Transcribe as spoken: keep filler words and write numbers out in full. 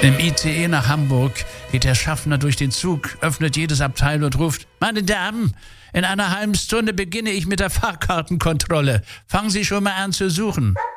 Im I C E nach Hamburg geht der Schaffner durch den Zug, öffnet jedes Abteil und ruft: Meine Damen, in einer halben Stunde beginne ich mit der Fahrkartenkontrolle. Fangen Sie schon mal an zu suchen.